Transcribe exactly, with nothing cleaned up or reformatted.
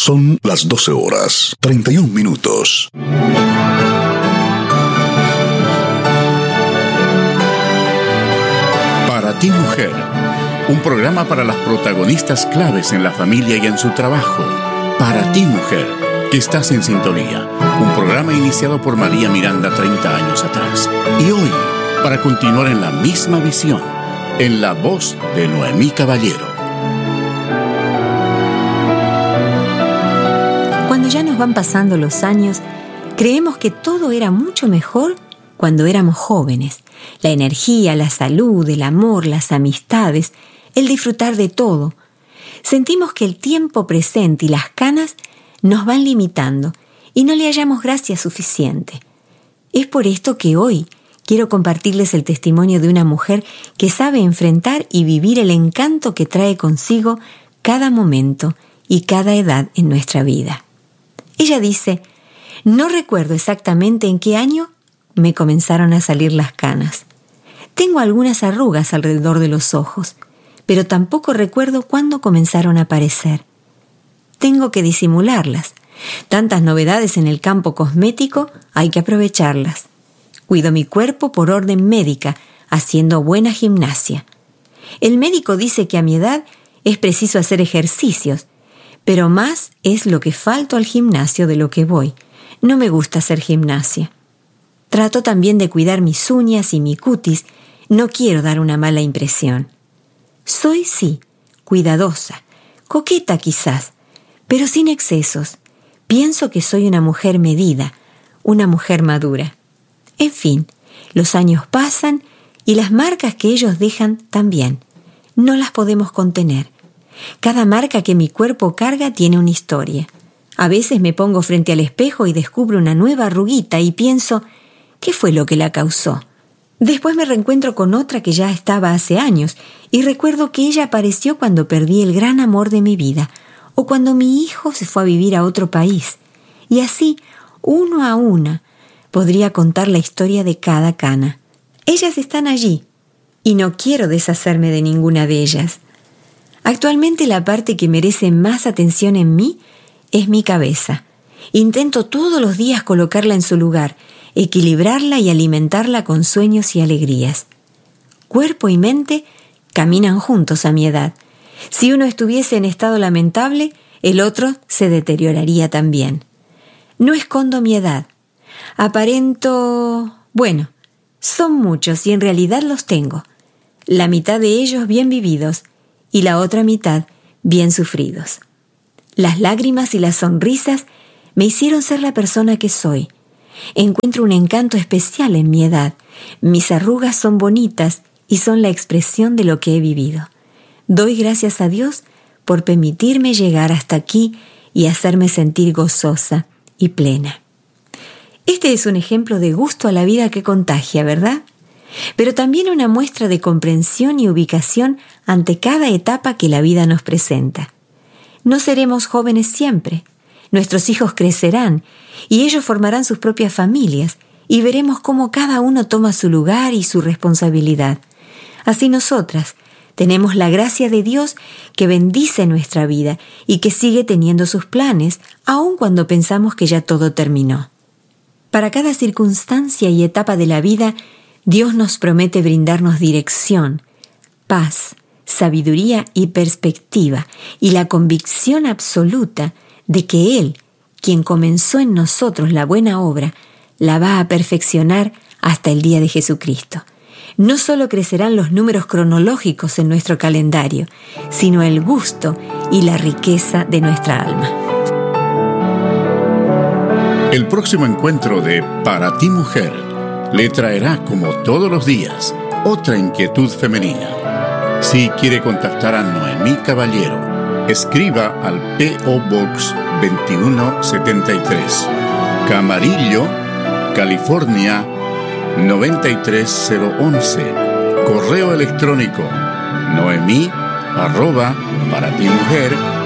Son las doce horas, treinta y un minutos. Para ti, mujer, un programa para las protagonistas claves en la familia y en su trabajo. Para ti, mujer, que estás en sintonía. Un programa iniciado por María Miranda treinta años atrás. Y hoy, para continuar en la misma visión, en la voz de Noemí Caballero. Cuando ya nos van pasando los años, creemos que todo era mucho mejor cuando éramos jóvenes. La energía, la salud, el amor, las amistades, el disfrutar de todo. Sentimos que el tiempo presente y las canas nos van limitando y no le hallamos gracia suficiente. Es por esto que hoy quiero compartirles el testimonio de una mujer que sabe enfrentar y vivir el encanto que trae consigo cada momento y cada edad en nuestra vida. Ella dice: no recuerdo exactamente en qué año me comenzaron a salir las canas. Tengo algunas arrugas alrededor de los ojos, pero tampoco recuerdo cuándo comenzaron a aparecer. Tengo que disimularlas. Tantas novedades en el campo cosmético, hay que aprovecharlas. Cuido mi cuerpo por orden médica, haciendo buena gimnasia. El médico dice que a mi edad es preciso hacer ejercicios, pero más es lo que falto al gimnasio de lo que voy. No me gusta hacer gimnasia. Trato también de cuidar mis uñas y mi cutis. No quiero dar una mala impresión. Soy, sí, cuidadosa, coqueta quizás, pero sin excesos. Pienso que soy una mujer medida, una mujer madura. En fin, los años pasan y las marcas que ellos dejan también. No las podemos contener. Cada marca que mi cuerpo carga tiene una historia. A veces me pongo frente al espejo y descubro una nueva arruguita y pienso: ¿qué fue lo que la causó? Después me reencuentro con otra que ya estaba hace años y recuerdo que ella apareció cuando perdí el gran amor de mi vida o cuando mi hijo se fue a vivir a otro país. Y así, uno a una, podría contar la historia de cada cana. Ellas están allí y no quiero deshacerme de ninguna de ellas. Actualmente la parte que merece más atención en mí es mi cabeza. Intento todos los días colocarla en su lugar, equilibrarla y alimentarla con sueños y alegrías. Cuerpo y mente caminan juntos a mi edad. Si uno estuviese en estado lamentable, el otro se deterioraría también. No escondo mi edad. Aparento... Bueno, son muchos y en realidad los tengo. La mitad de ellos bien vividos y la otra mitad bien sufridos. Las lágrimas y las sonrisas me hicieron ser la persona que soy. Encuentro un encanto especial en mi edad. Mis arrugas son bonitas y son la expresión de lo que he vivido. Doy gracias a Dios por permitirme llegar hasta aquí y hacerme sentir gozosa y plena. Este es un ejemplo de gusto a la vida que contagia, ¿verdad? Pero también una muestra de comprensión y ubicación ante cada etapa que la vida nos presenta. No seremos jóvenes siempre. Nuestros hijos crecerán y ellos formarán sus propias familias y veremos cómo cada uno toma su lugar y su responsabilidad. Así nosotras tenemos la gracia de Dios que bendice nuestra vida y que sigue teniendo sus planes, aun cuando pensamos que ya todo terminó. Para cada circunstancia y etapa de la vida, Dios nos promete brindarnos dirección, paz, sabiduría y perspectiva, y la convicción absoluta de que Él, quien comenzó en nosotros la buena obra, la va a perfeccionar hasta el día de Jesucristo. No solo crecerán los números cronológicos en nuestro calendario, sino el gusto y la riqueza de nuestra alma. El próximo encuentro de Para ti, mujer, le traerá, como todos los días, otra inquietud femenina. Si quiere contactar a Noemí Caballero, escriba al P O Box veintiuno setenta y tres, Camarillo, California noventa y tres cero once. Correo electrónico noemí arroba para ti mujer